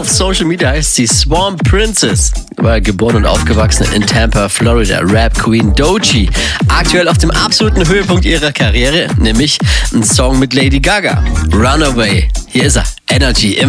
Auf Social Media heißt sie Swamp Princess. War geboren und aufgewachsen in Tampa, Florida. Rap Queen Doechii. Aktuell auf dem absoluten Höhepunkt ihrer Karriere, nämlich ein Song mit Lady Gaga. Runaway. Hier ist er. Energy.